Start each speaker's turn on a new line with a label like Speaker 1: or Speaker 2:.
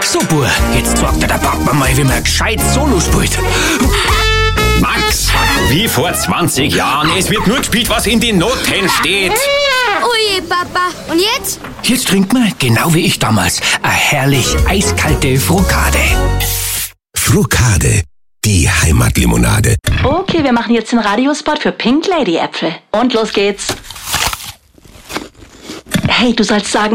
Speaker 1: So, Bub, jetzt sagt der Papa mal, wie man gescheit Solo spielt.
Speaker 2: Max, wie vor 20 Jahren. Es wird nur gespielt, was in den Noten steht.
Speaker 3: Oje, Papa. Und jetzt?
Speaker 1: Jetzt trinkt man, genau wie ich damals, eine herrlich eiskalte Frukade.
Speaker 4: Frukade, die Heimatlimonade.
Speaker 5: Okay, wir machen jetzt den Radiospot für Pink Lady Äpfel. Und los geht's. Hey, du sollst sagen,